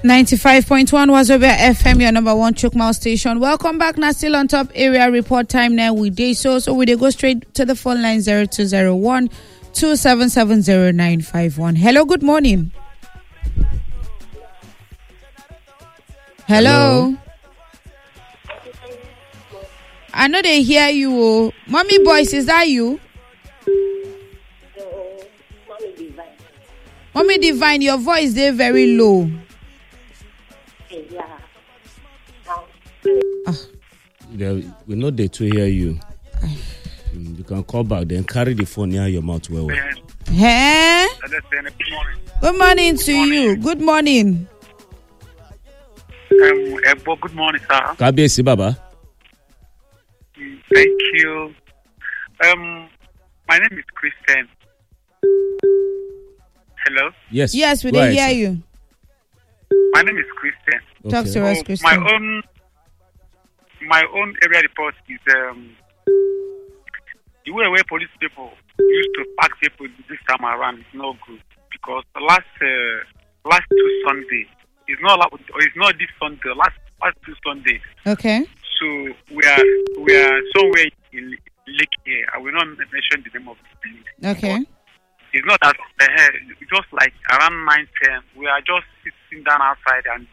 95.1 Wazobia FM, your number one Chukmal station. Welcome back. Now, still on top area report time now. We day so we go straight to the phone line 0201 2770951. Hello, good morning. Hello. I know they hear you. Mommy Boys, is that you? Mommy Divine, your voice is very low. We know they to hear you. You can call back, then carry the phone near your mouth. Hey? Good morning to you. Good morning. Good morning, sir. Kabiyesi Baba. Thank you. My name is Christian. Hello? Yes. Yes, we didn't hear you. My name is Christian. Okay. Talk to us, Christian. My own area report is the way police people used to pack people this time around is not good, because the last two Sundays, it's not this Sunday, last two Sundays. Okay. So we are somewhere in Lake here. I will not mention the name of the place. Okay. But it's not that just like around 9:10, we are just sitting down outside and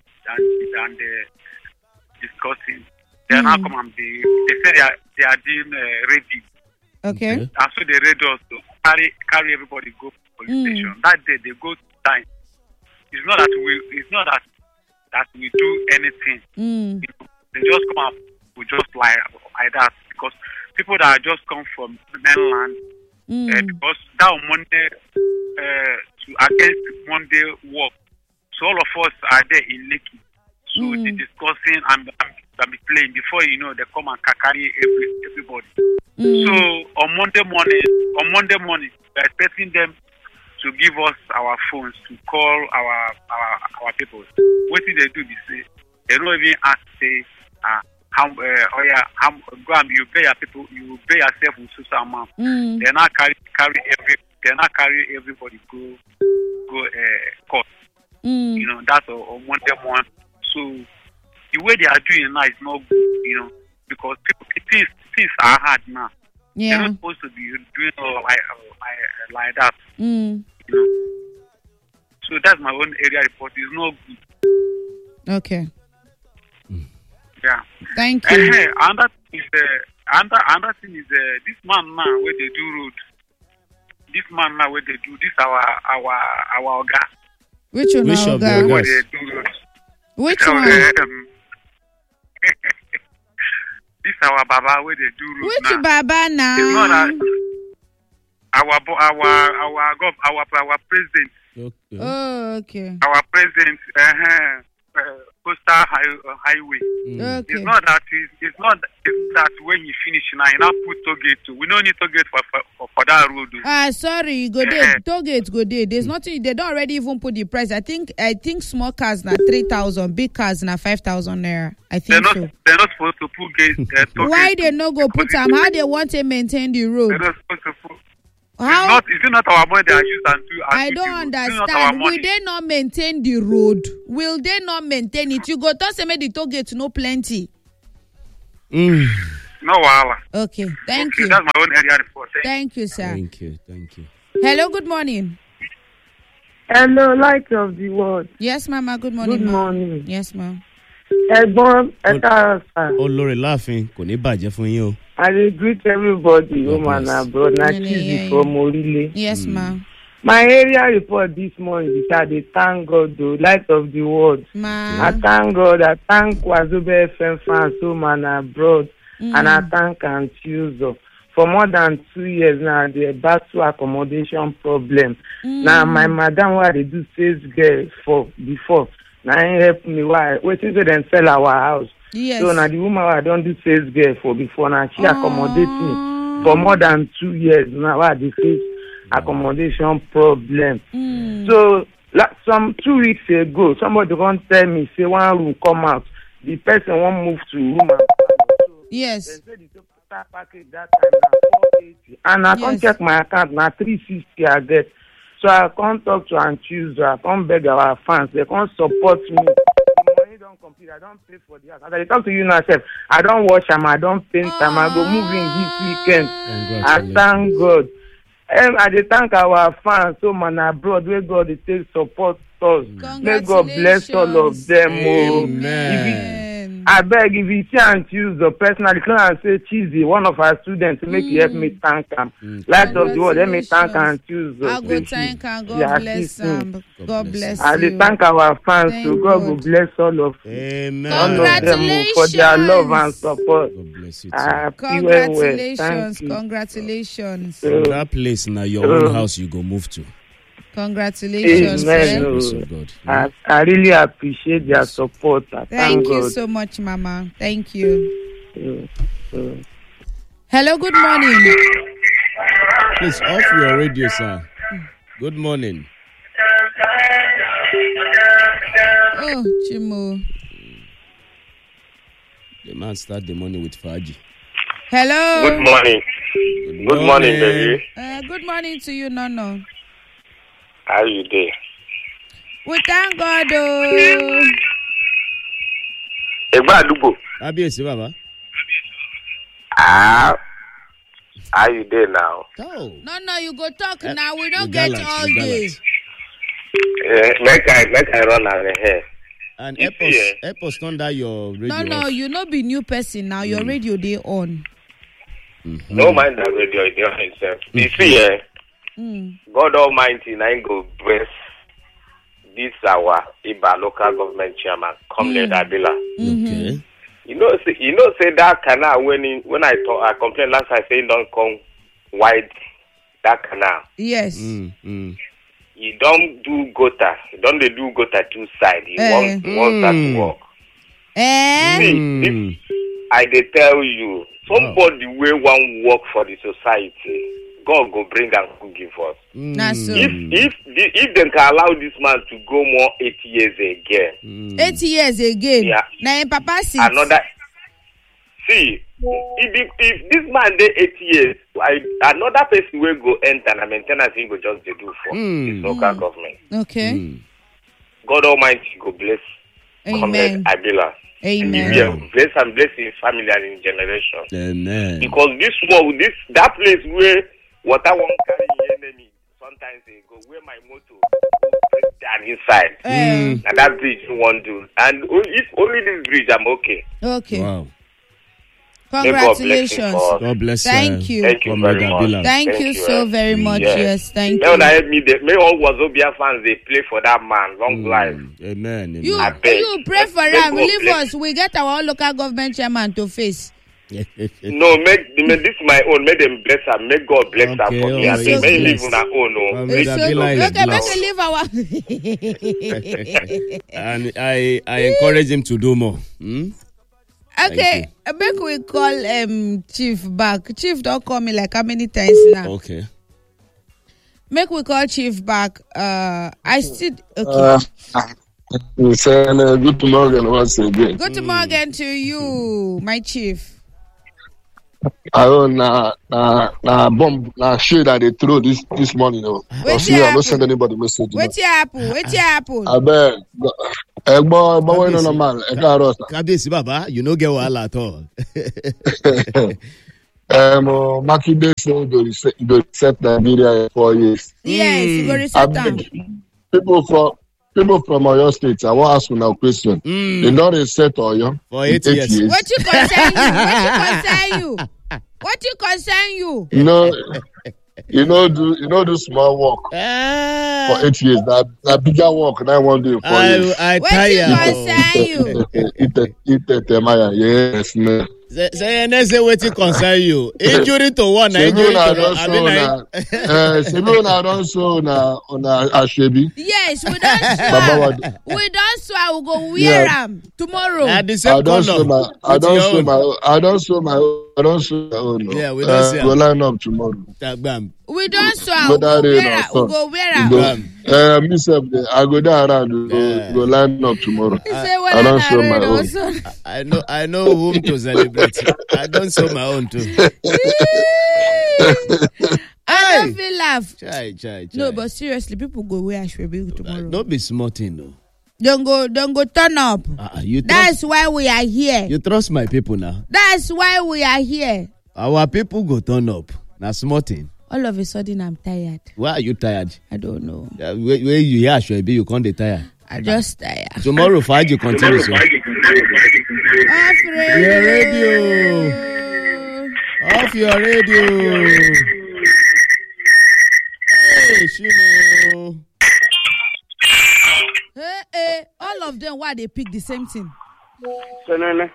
discussing. They now come and they say they are doing ready. Okay. And so they ready us to carry everybody go to police station. That day they go to time. It's not that we do anything. They just come up, we just like that, because people that just come from the mainland, because that on Monday to against Monday work, so all of us are there in Lekki. So they discussing and be playing. Before you know, they come and carry everybody. So on Monday morning, we're expecting them to give us our phones to call our people. What did they do? They don't even ask, say, go and you pay your people, you pay yourself with social amount. They not carry everybody go court. You know, that's on Monday morning. So the way they are doing now is not good, because things are hard now. Yeah. They're not supposed to be doing like that. So that's my own area report. It's not good. Okay. Yeah. Thank you. Another thing is this man now where they do road. This man now where they do this our Oga. Which one? Which of the Oga? Where Ogas? they do road. Which one? This our Baba where they do road. Which now. Baba It's now? not our president. Okay. Oh, okay. Our president, Coastal Highway. Okay. It's not that when you finish now, you now put toll gate too. We don't need toll gate for that road. Sorry, go there. Toll gate go there. There's nothing. They don't already even put the price. I think small cars now 3,000, big cars now 5,000 naira. I think so. They're not supposed to put gate. Why they no go put them? How they want to maintain the road? They're not supposed to put. How? Is it not our money they are used and do? I don't understand. Will they not maintain the road? Will they not maintain it? You go to say the toll gate no plenty. No wahala. Okay, thank Okay, you. that's my own area report. Thank you, sir. Thank you. Hello, good morning. Hello, light of the world. Yes, Mama. Good morning. Good ma'am. morning. Yes, ma'am. Ẹ̀gbọ́n ẹ̀ka ọ̀sán. Olórí láàfin kò ní bàjẹ́ fún yín o. I dey greet everybody, God woman bless. and brother. Na Yeah, yeah, Chizi yeah. from Orile. Yes, ma'am. My area report this morning is I dey thank God, the light of the world. I Ma'am. thank God. I thank Wazobia FM fans, home and abroad, and I thank Antiuzo. For more than 2 years now, they battle accommodation problem. Now my madam, where they do sales girl for before, now help me why waiting to them sell our house. Yes. So now the woman I don't do sales girl for before, now she accommodate me for more than 2 years now. I dey face accommodation problem. So some 2 weeks ago, somebody won't tell me say one room come out, the person won't move to room. Yes. They say the total package that time na 480, and I can't check my account now 360 I get. So I can't talk to and choose. I can't beg our fans. They can't support me. The money don't complete. I don't pay for the house. As I talk to you now, sef, I don't wash them. I don't paint them. I go move in this weekend. I thank God. I dey thank our fans, so man abroad where God dey take support us. May God bless all of them. Amen. I beg if you see and choose the personally, come and say Cheesy, one of our students, make you help me thank him. Light of the world, let me thank and choose. I go thank and God bless him. God bless I you. thank our fans, so God will bless all of you. Amen. All of them for their love and support. God bless you. Congratulations. Congratulations. That place now, your own house, you go move to. Congratulations. Amen. I really appreciate their support. Thank you God. so much, Mama. Thank you. Hello, good morning. Please off your radio, sir. Good morning. Oh, Chimo. The man start the morning with Faji. Hello. Good morning. Good morning, baby. Good morning to you, Nono. How you doing? We thank God. Oh. Egba Adubo. Abiyesi, Baba. How you doing now? Oh. No, you go talk now. We don't get all day. Make I run out of here. And help us turn down your radio. No, you no be new person now. Your radio dey on. Mm-hmm. No mind that radio is on itself. You see, God Almighty, I go bless this our Iba local government chairman, Comrade Abila. Okay. You know, say that canal when I complained last time, say don't come wide that canal. Yes. You don't do gutter. You don't do gutter two sides. You want that to work. See, if I dey tell you, somebody will one work for the society. God go bring and go give us. So. If they can allow this man to go more 8 years again. 8 years again. Yeah. Now in Papa sits. Another. See, if this man dey 8 years, another person will go enter and maintenance he go just dey do for his local government. Okay. God Almighty go bless. Amen. Abila. Amen. Yeah, bless and bless his family and his generation. Amen. Because that place where water won't carry enemy, sometimes they go where my motor break down inside. And that bridge you won't do. And if only this bridge, I'm okay. Okay. Wow. Congratulations. God bless you. Thank you. Thank you very much. Thank you so very much. Yes, thank you. you. May all Wazobia fans they play for that man. Long life. Amen. You pray for him. Leave us. We get our own local government chairman to face. No, make this my own. Make them bless her. Make God bless her for me. I say, may live on her own. Okay, make her leave our. And I encourage him to do more. Okay, make we call Chief back. Chief don't call me like how many times now? Okay. Make we call Chief back. I still okay. Good morning once again. Good morning to you, my chief. I don't bomb shade that they throw this morning. I don't send anybody message. What's your apple? I bet. Boy, no normal. Kabisi Baba, you no get wahala at all. Makinde say they reset Nigeria in 4 years. Yes, you go reset them. People from Oyo State, I want to ask you now a question. They don't reset Oyo for 8 years. What you concern you? What you concern you? You know, do small work for 8 years. That bigger work, now 1 day 4 years. I what you concern you? Yes, man. Say wetin concern you. Injury to one, injury to one. I don't so on Ashebi. Yes, we don't. We don't so I will go wear them tomorrow. At the same corner. I don't so my own. Yeah, we don't see. Go line up tomorrow. We don't so I will go wear them. I go down around. Go line up tomorrow. I don't show my own. I know whom to celebrate. I don't show my own too. don't feel laugh. Chai. No, but seriously, people go wear Ashwebi tomorrow. Don't be smarting, though. Don't go turn up. That's why we are here. You trust my people now. That's why we are here. Our people go turn up. Now smarting. All of a sudden, I'm tired. Why are you tired? I don't know. Where you hear Ashwebi, you can't be tired. I just tired. Tomorrow, fight you continue. Off your radio. Off your radio. Hey, Shino. Hey, all of them, why they pick the same thing? Sir?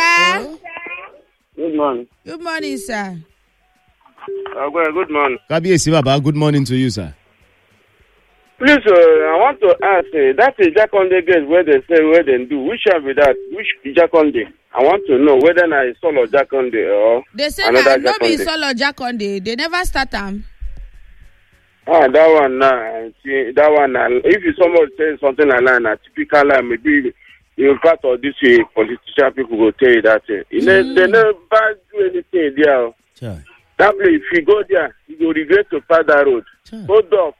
Good morning. Good morning, sir. Good morning. Kabiyesi Baba, good morning to you, sir. Please, I want to ask, that is Jakonde gate where they say where they do. Which shall be that? Which Jakonde? I want to know whether I solo Jakonde or they say that no be solo Jakonde. They never start them. That one now. That one now. If somebody says something like that, typical line, maybe in part of this politician people will tell you that they never do anything there. Sure. That place, if you go there, you will regret to pass that road. Sure. Hold up.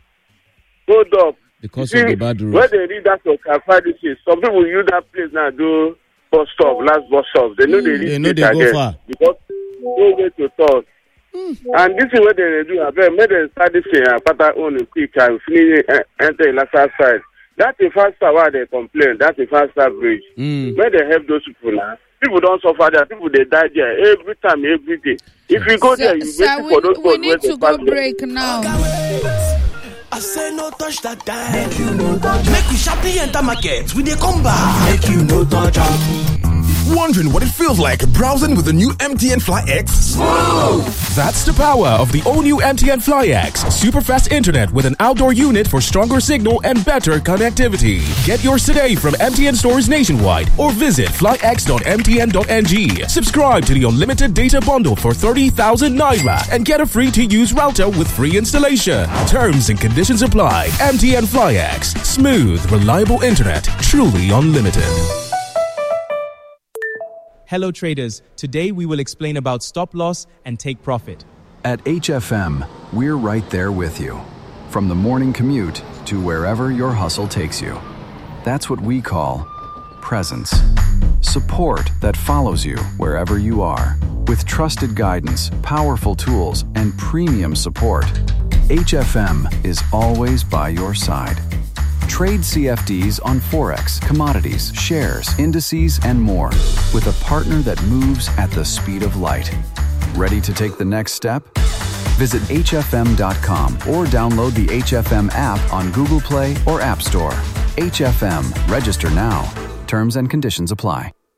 Because of the bad road. When they read that to Kafa, some people use that place now do last bus stop. They know they go far. Because no way to talk. And this is what they do. I bet maybe they start this thing, Pata own quick and finish enter the last side. That's the faster why they complain. That's the faster bridge. Where they help those people now. People don't suffer there. People they die there every time, every day. If you go there, you wait for those we need to go break now. I say no touch that time. Make you no touch. Make we sharply enter market. We dey come back. Make you no touch. Wondering what it feels like browsing with the new MTN Fly X? Smooth! That's the power of the all-new MTN Fly X. Super fast internet with an outdoor unit for stronger signal and better connectivity. Get yours today from MTN stores nationwide or visit flyx.mtn.ng. Subscribe to the unlimited data bundle for 30,000 Naira and get a free-to-use router with free installation. Terms and conditions apply. MTN Fly X. Smooth, reliable internet. Truly unlimited. Hello traders, today we will explain about stop loss and take profit. At HFM, we're right there with you. From the morning commute to wherever your hustle takes you. That's what we call presence. Support that follows you wherever you are. With trusted guidance, powerful tools, and premium support, HFM is always by your side. Trade CFDs on Forex, commodities, shares, indices, and more with a partner that moves at the speed of light. Ready to take the next step? Visit hfm.com or download the HFM app on Google Play or App Store. HFM. Register now. Terms and conditions apply.